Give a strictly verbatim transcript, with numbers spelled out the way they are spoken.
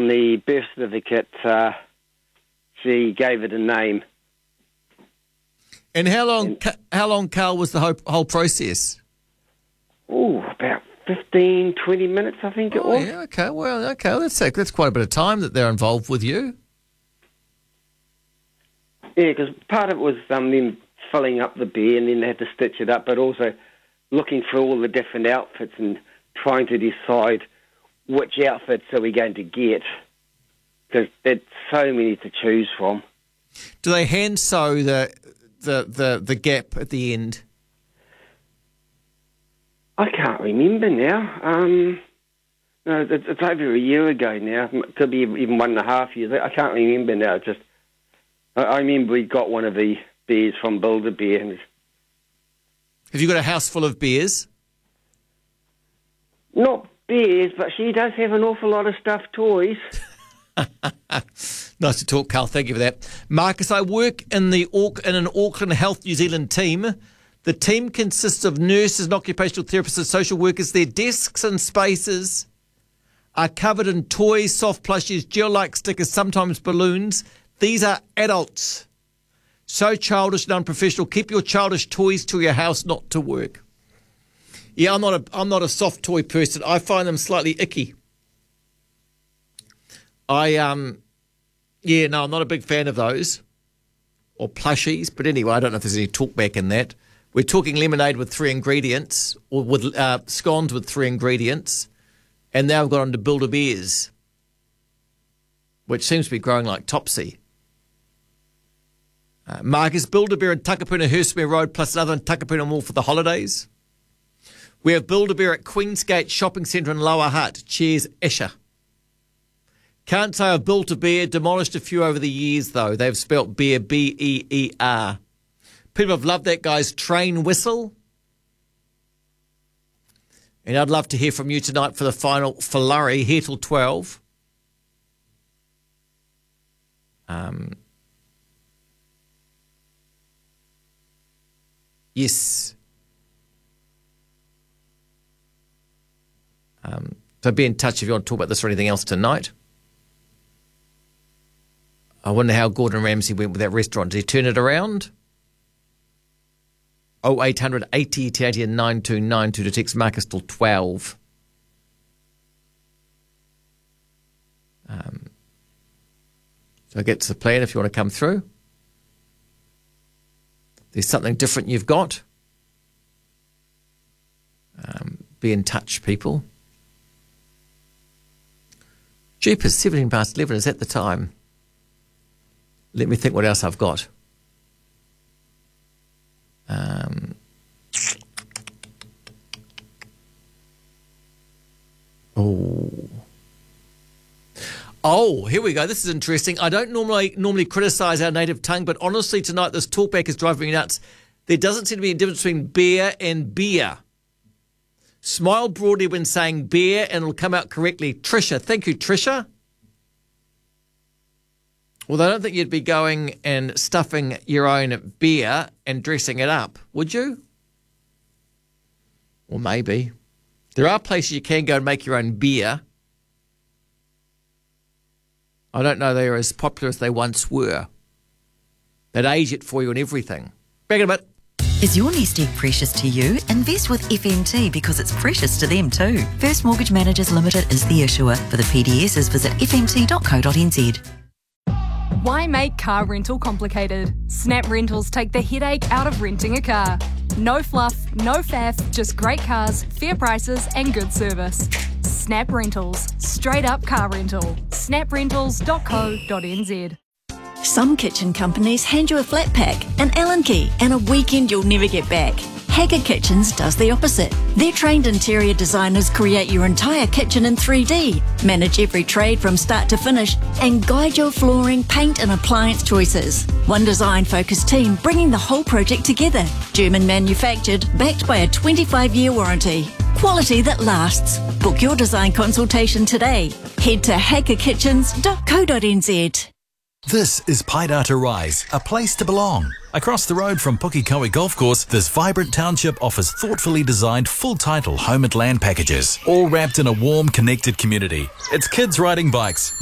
on the birth certificate, uh, she gave it a name. And how long, and, how long, Carl, was the whole, whole process? Oh, about fifteen, twenty minutes, I think oh, it was. Yeah, okay, well, okay, well, that's that's quite a bit of time that they're involved with you. Yeah, because part of it was um, them filling up the bear and then they had to stitch it up, but also looking for all the different outfits and trying to decide which outfits are we going to get, because there's so many to choose from. Do they hand sew the the the, the gap at the end? I can't remember now. Um, no, it's, it's over a year ago now. It could be even one and a half years. I can't remember now. Just I, I remember we got one of the bears from Build-A-Bear. And have you got a house full of bears? Not bears, but she does have an awful lot of stuffed toys. Nice to talk, Carl. Thank you for that. Marcus, I work in the in an Auckland Health New Zealand team. The team consists of nurses and occupational therapists and social workers. Their desks and spaces are covered in toys, soft plushies, gel-like stickers, sometimes balloons. These are adults. So childish and unprofessional. Keep your childish toys to your house, not to work. Yeah, I'm not a I'm not a soft toy person. I find them slightly icky. I um, yeah, no, I'm not a big fan of those or plushies. But anyway, I don't know if there's any talk back in that. We're talking lemonade with three ingredients, or with uh, scones with three ingredients, and now I've got on to Build-A-Bears, which seems to be growing like Topsy. Uh, Marcus, Build-A-Bear in Takapuna, Hurstmere Road, plus another in Takapuna Mall for the holidays. We have Build-A-Bear at Queensgate Shopping Centre in Lower Hutt. Cheers, Esher. Can't say I've built a bear, demolished a few over the years, though. They've spelt bear, B E E R. People have loved that guy's train whistle. And I'd love to hear from you tonight for the final flurry, here till twelve. Um, yes. Um, so be in touch if you want to talk about this or anything else tonight. I wonder how Gordon Ramsay went with that restaurant. Did he turn it around? oh eight hundred eighty eighty and nine two nine two to text Marcus till twelve. Um, so that's the plan if you want to come through. There's something different you've got. Um, be in touch, people. Jeepers, seventeen past eleven. Is that the time? Let me think what else I've got. Um, oh, oh, here we go. This is interesting. I don't normally normally criticise our native tongue, but honestly, tonight this talkback is driving me nuts. There doesn't seem to be a difference between bear and beer. Smile broadly when saying beer, and it'll come out correctly. Trisha, thank you, Trisha. Although I don't think you'd be going and stuffing your own beer and dressing it up, would you? Or maybe. There are places you can go and make your own beer. I don't know they're as popular as they once were. They'd age it for you and everything. Back in a bit. Is your nest egg precious to you? Invest with F M T because it's precious to them too. First Mortgage Managers Limited is the issuer. For the P D Ss, visit f m t dot co dot n z. Why make car rental complicated? Snap Rentals take the headache out of renting a car. No fluff, no faff, just great cars, fair prices and good service. Snap Rentals. Straight up car rental. snap rentals dot co dot n z. Some kitchen companies hand you a flat pack, an Allen key and a weekend you'll never get back. Haggard Kitchens does the opposite. Their trained interior designers create your entire kitchen in three D, manage every trade from start to finish, and guide your flooring, paint and appliance choices. One design-focused team bringing the whole project together. German manufactured, backed by a twenty-five year warranty. Quality that lasts. Book your design consultation today. Head to haggard kitchens dot co dot n z. This is Paidata Rise, a place to belong. Across the road from Pukekohe Golf Course, this vibrant township offers thoughtfully designed full-title home and land packages, all wrapped in a warm, connected community. It's kids riding bikes,